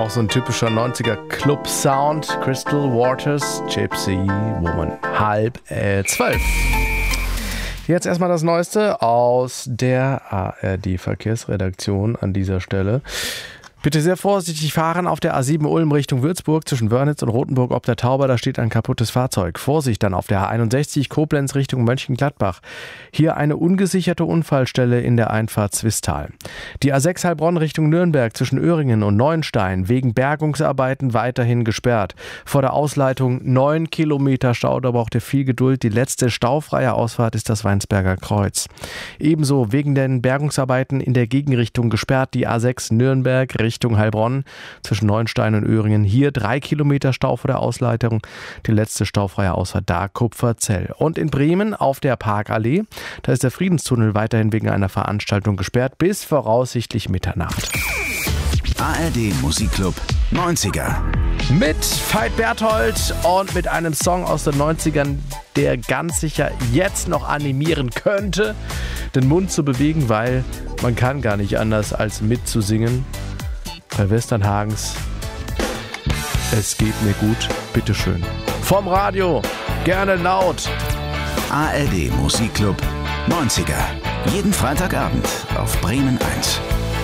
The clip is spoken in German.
Auch so ein typischer 90er Club-Sound. Crystal Waters, Gypsy Woman. 11:30. Jetzt erstmal das Neueste aus der ARD-Verkehrsredaktion an dieser Stelle. Bitte sehr vorsichtig fahren auf der A7 Ulm Richtung Würzburg zwischen Wörnitz und Rothenburg ob der Tauber. Da steht ein kaputtes Fahrzeug. Vorsicht dann auf der A61 Koblenz Richtung Mönchengladbach. Hier eine ungesicherte Unfallstelle in der Einfahrt Zwistal. Die A6 Heilbronn Richtung Nürnberg zwischen Öhringen und Neuenstein wegen Bergungsarbeiten weiterhin gesperrt. Vor der Ausleitung 9 Kilometer Stau, da braucht ihr viel Geduld. Die letzte staufreie Ausfahrt ist das Weinsberger Kreuz. Ebenso wegen den Bergungsarbeiten in der Gegenrichtung gesperrt die A6 Nürnberg Richtung Heilbronn zwischen Neuenstein und Öhringen. Hier 3 Kilometer Stau vor der Ausleitung. Die letzte staufreie Ausfahrt da Kupferzell. Und in Bremen auf der Parkallee, da ist der Friedenstunnel weiterhin wegen einer Veranstaltung gesperrt bis voraussichtlich Mitternacht. ARD Musikclub 90er. Mit Veit Berthold und mit einem Song aus den 90ern, der ganz sicher jetzt noch animieren könnte, den Mund zu bewegen, weil man kann gar nicht anders als mitzusingen. Bei Westernhagens Es geht mir gut, bitteschön. Vom Radio, gerne laut. ARD Musikclub 90er. Jeden Freitagabend auf Bremen 1.